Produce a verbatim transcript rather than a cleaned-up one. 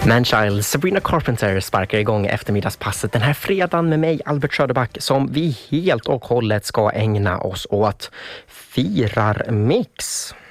Manchild, Sabrina Carpenter sparkar igång eftermiddagspasset den här fredagen med mig, Albert Söderback, som vi helt och hållet ska ägna oss åt Firar Mix.